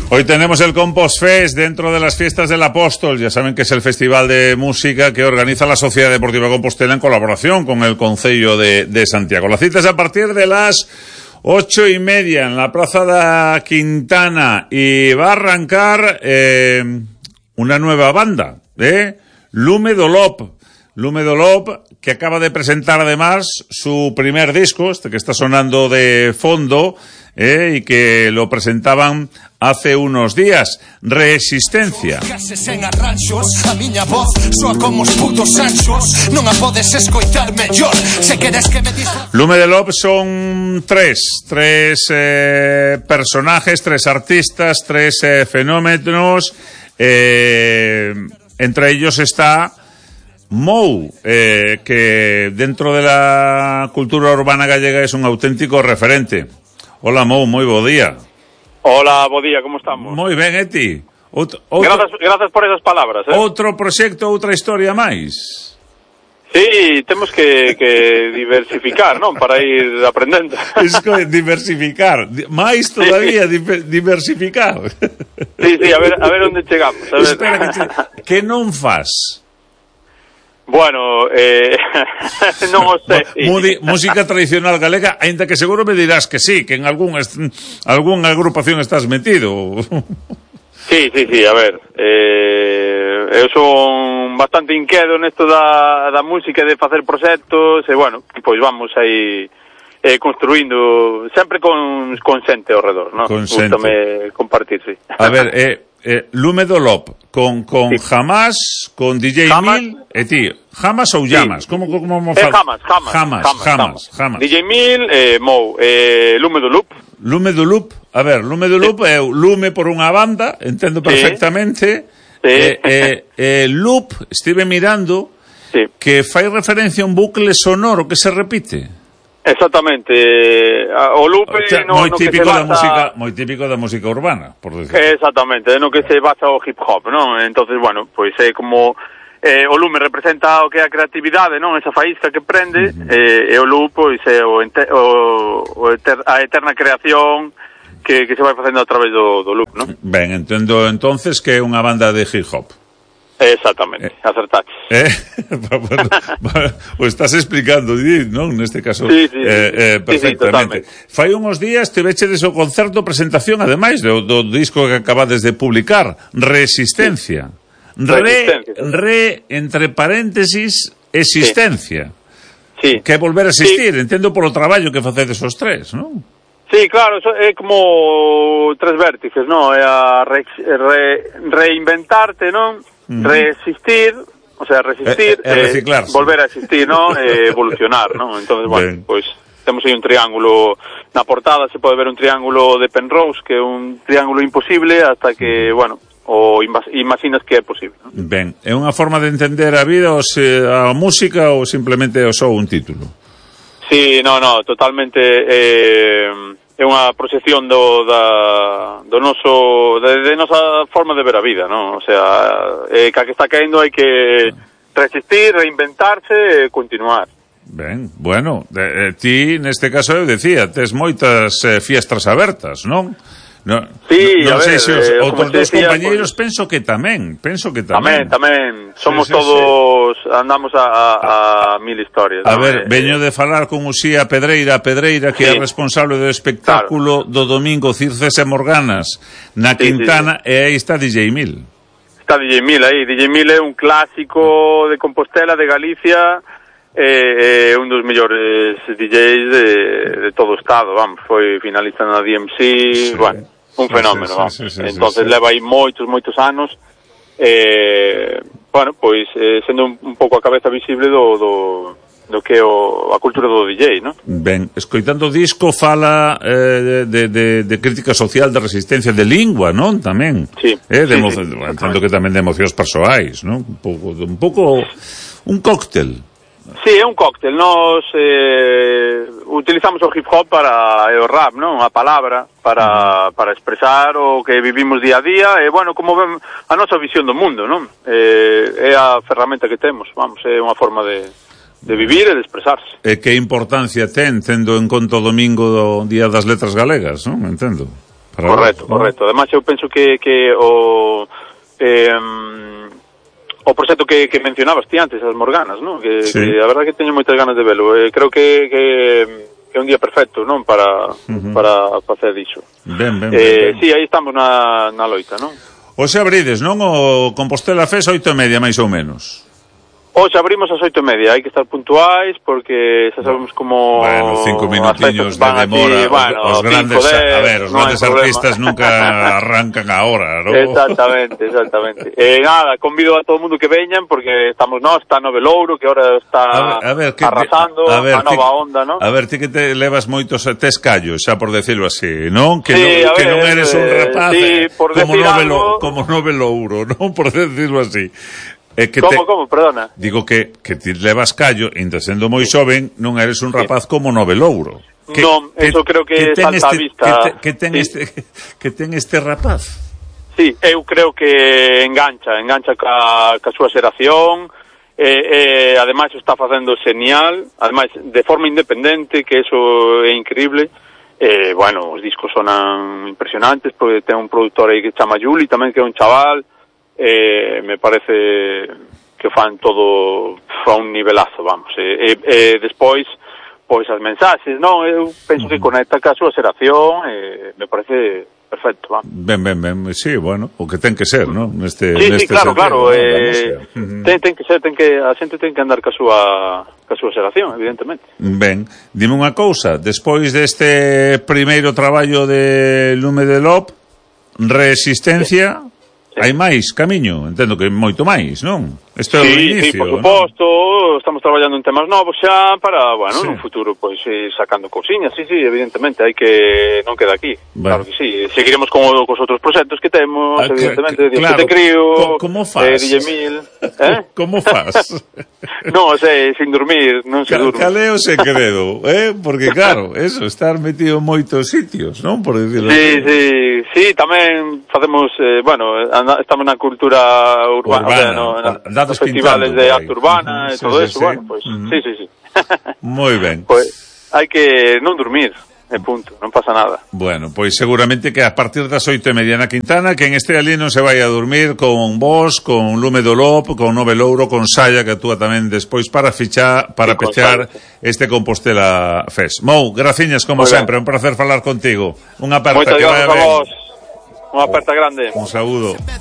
Hoy tenemos el Compost Fest dentro de las fiestas del Apóstol. Ya saben que es el festival de música que organiza la Sociedad Deportiva Compostela en colaboración con el Concello de Santiago. La cita es a partir de las 8:30 en la Plaza da Quintana y va a arrancar una nueva banda, Lume do Lop. Lume do Lop, que acaba de presentar además su primer disco, este que está sonando de fondo, y que lo presentaban hace unos días, Resistencia. Lume do Lop son tres personajes, tres artistas, tres fenómenos, entre ellos está Mou, que dentro de la cultura urbana gallega es un auténtico referente. Hola Mou, moi bo día. Hola, bo día, como estamos? Moi ben, e ti? Gracias por esas palabras. Outro proxecto, outra historia máis. Sí, temos que diversificar, non? Para ir aprendendo. Iso é diversificar. Mais todavía, diversificar. Sí, a ver onde chegamos. A ver. Espera, que non faz? Bueno, non o sei. Música tradicional galega, aínda que seguro me dirás que sí, que en algunha agrupación estás metido. Sí, a ver, eu son bastante inquedo nesto da música, de facer proxectos, e bueno, pois vamos aí construindo, sempre con xente ao redor, non? Gústame compartir, sí. A ver, Lume do Lop, con sí. Jamás, con DJ Jamás. Mil, e ti, Jamás ou Llamas? Sí. Como Jamás. DJ Mil, Mou, Lume do Loop. Lume do Loop, a ver, Lume do Loop é o Lume por unha banda, entendo perfectamente, Loop, estive mirando, que fai referencia a un bucle sonoro que se repite. Exactamente, o loop moi típico da música, moi típico da música urbana, por decir. Exactamente, no que se basa o hip hop, non? Entonces, bueno, pois é como o lume representa o que é a creatividade, non? Esa faísca que prende, e o loop pois é a eterna creación que se vai facendo a través do loop, non? Ben, entendo entonces que é unha banda de hip hop. Exactamente, acertaches. Bueno, o estás explicando, non? Neste caso, sí, perfectamente. Fai uns días tivechedes o concerto presentación, ademais, do disco que acabades de publicar, Resistencia. Re, entre paréntesis, existencia. Sí. Que é volver a existir, entendo polo traballo que facedes os tres, non? Sí, claro, é como tres vértices, non? É a reinventarte, non? Resistir, o sea, resistir, volver a existir, ¿no? Evolucionar, ¿no? Entonces, bueno, pues temos aí un triángulo na portada, se pode ver un triángulo de Penrose, que é un triángulo imposible hasta que, bueno, o imaginas que é posible, ¿no? Ben, é unha forma de entender a vida, a música, ou simplemente é só un título? Sí, no, totalmente é unha proxección do noso de nosa forma de ver a vida, non? O sea, ca que está caendo hai que resistir, reinventarse e continuar. Ben, bueno, ti neste caso eu decía, tes moitas fiestras abertas, non? Sí, non sei se os outros dos compañeiros pues, penso que tamén. Tamén, somos todos, andamos a mil historias. A ver, veño de falar con Uxía Pedreira, que é responsable do espectáculo do domingo Circes e Morganas na Quintana, e aí está DJ Mil. Está DJ Mil aí, DJ Mil é un clásico de Compostela, de Galicia, un dos mellores DJs de todo o estado, vamos, foi finalista na DMC, bueno, un fenómeno, vamos. Entonces leva aí moitos anos, bueno, pois sendo un pouco a cabeza visible do que é a cultura do DJ, non? Ben, escoitando o disco fala de crítica social, de resistencia, de lingua, non? Tamén. Sí. Entendo que tamén de emocións persoais, non? Un pouco un cóctel. Sí, é un cóctel. Nos utilizamos o hip hop para o rap, non? A palabra para expresar o que vivimos día a día e, bueno, como vemos a nosa visión do mundo, non? É a ferramenta que temos, vamos, é unha forma de vivir e de expresarse. E que importancia ten, tendo en conta o domingo do Día das Letras Galegas, non? Entendo. Correcto. Ademais, eu penso que o proxecto que mencionabas ti antes, as Morganas, non? Que a verdade que teño moitas ganas de velo. Creo que é un día perfecto, non? Para facer diso. Ben. Sí, aí estamos na loita, non? Hoxe abrides, non? O Compostela Fest 8:30, máis ou menos. Hoxe abrimos ás 8:30, hai que estar puntuais porque xa sabemos como... Bueno, 5 minutiños de demora, os grandes, os grandes artistas nunca arrancan ahora, ¿no? Exactamente. Nada, convido a todo o mundo que veñan porque estamos está no Velouro, que ahora está arrasando a nova onda, ¿no? A ver, ti que te levas moitos tes callos, xa por decirlo así, non? Que sí, non eres un rapaz como no Velouro, non? Por decirlo así. ¿Cómo? Perdona. Digo que ti levas callo, ainda sendo moi xoven, non eres un rapaz como no Velouro. Non, eso creo que salta a vista. Que ten este rapaz? Sí, eu creo que engancha ca súa xeración, ademais o está facendo genial, ademais de forma independente, que eso é increíble. Bueno, os discos sonan impresionantes, porque ten un produtor aí que chama Juli, tamén que é un chaval. Me parece que fan todo a un nivelazo, vamos. Despois, pois as mensaxes, non? Eu penso que conecta ca súa xeración, me parece perfecto, vamos. Ben, sí, bueno, o que ten que ser, non? Sí, claro, ten que ser, a xente ten que andar ca súa xeración, evidentemente. Ben, dime unha cousa, despois deste primeiro traballo de Lume de Lop, Resistencia... Hai máis camiño, entendo que moito máis, non? Isto é o inicio, sí, por suposto, ¿no? Estamos traballando en temas novos xa para, nun futuro, pois, sacando cousiñas, sí, evidentemente, hai que non queda aquí, claro que sí, seguiremos con os outros proxectos que temos, evidentemente, claro. De Crío, como faz? DJ Mil, Como faz? Non, sin dormir, non se durme. Cal é o segredo, porque claro, eso, estar metido en moitos sitios, non? Por decirlo así. Sí, tamén facemos, estamos na cultura urbana, nos festivales de arte urbana e todo eso, bueno, pues, sí. Moi ben. Pois hai que non dormir, punto, non pasa nada. Bueno, pois seguramente que a partir das 8:30 na Quintana, que en este ali non se vai a dormir con vos, con Lume do Lop, con No Velouro, con Saya, que actúa tamén despois para pechar este Compostela Fest. Mou, graciñas como sempre, un placer falar contigo. Unha aperta, que vaya ben. Unha aperta grande. Un saúdo.